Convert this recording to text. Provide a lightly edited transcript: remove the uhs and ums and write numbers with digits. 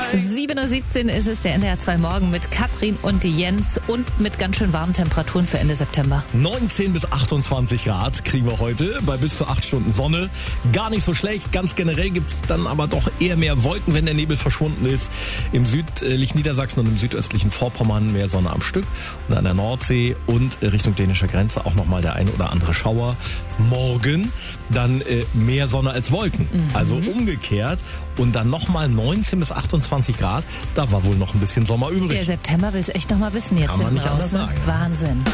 7:17 Uhr ist es, der NDR 2 Morgen mit Katrin und Jens und mit ganz schön warmen Temperaturen für Ende September. 19 bis 28 Grad kriegen wir heute bei bis zu 8 Stunden Sonne. Gar nicht so schlecht. Ganz generell gibt es dann aber doch eher mehr Wolken, wenn der Nebel verschwunden ist. Im südlichen Niedersachsen und im südöstlichen Vorpommern mehr Sonne am Stück. Und an der Nordsee und Richtung dänischer Grenze auch nochmal der ein oder andere Schauer. Morgen dann mehr Sonne als Wolken. Also umgekehrt. Und dann nochmal 19 bis 28 Grad. Da war wohl noch ein bisschen Sommer übrig. Der September will es echt noch mal wissen jetzt Kann man hinten nicht raus. anders sagen. Wahnsinn.